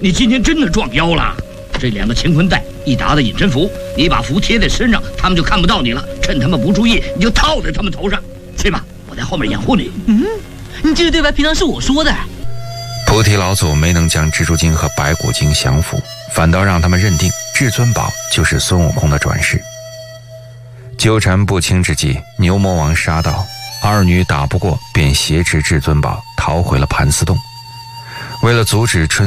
你今天真的撞妖了。这2个乾坤袋，一沓的隐身符，你把符贴在身上，他们就看不到你了。趁他们不注意，你就套在他们头上。去吧，我在后面掩护你。 你这个对白平常是我说的。 菩提老祖没能将蜘蛛精和白骨精降服，反倒让他们认定至尊宝就是孙悟空的转世。纠缠不清之际，牛魔王杀到，二女打不过，便挟持至尊宝逃回了盘丝洞。为了阻止春